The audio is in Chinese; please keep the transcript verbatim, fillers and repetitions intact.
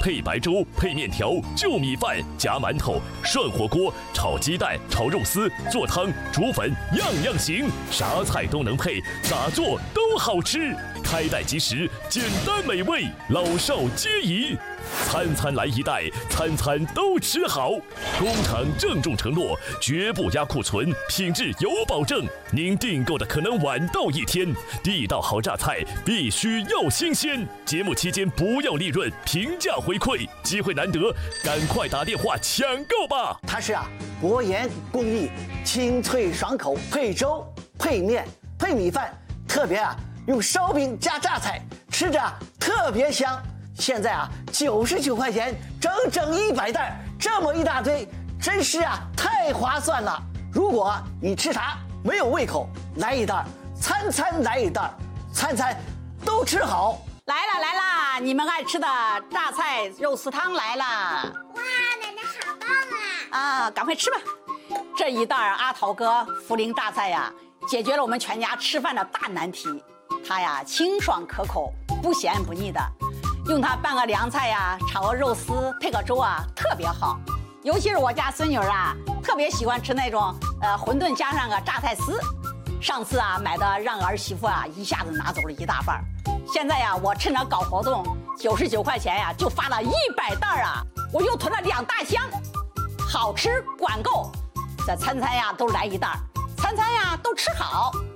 配白粥、配面条、就米饭、夹馒头、涮火锅、炒鸡蛋、炒肉丝、做汤、煮粉，样样行，啥菜都能配，咋做都好吃。开袋即食，简单美味，老少皆宜。餐餐来一袋，餐餐都吃好。工厂郑重承诺，绝不压库存，品质有保证。您订购的可能晚到一天，地道好榨菜必须要新鲜。节目期间不要利润，平价回馈，机会难得，赶快打电话抢购吧！ 它是啊，薄盐工艺，清脆爽口，配粥、配面、配米饭，特别啊用烧饼加榨菜，吃着特别香。现在啊，九十九块钱，整整一百袋，这么一大堆，真是啊太划算了。如果你吃啥没有胃口，来一袋，餐餐来一袋，餐餐都吃好。 来了来了，你们爱吃的榨菜肉丝汤来了！ 哇，奶奶好棒啊！ 啊，赶快吃吧。这一袋阿桃哥涪陵榨菜呀，解决了我们全家吃饭的大难题。它呀清爽可口，不咸不腻的。用它拌个凉菜呀，炒个肉丝，配个粥啊，特别好。尤其是我家孙女啊，特别喜欢吃那种呃馄饨加上个榨菜丝。上次啊买的让儿媳妇啊一下子拿走了一大半。现在呀，我趁着搞活动，九十九块钱呀就发了一百袋啊，我又囤了两大箱，好吃管够。这餐餐呀都来一袋，餐餐呀都吃好。